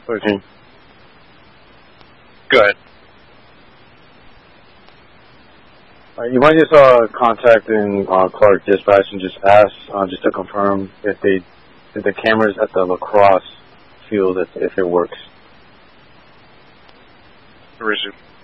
13. Go ahead. You might just contact Clark Dispatch and just ask, just to confirm if the cameras at the lacrosse field, if it works. Resume.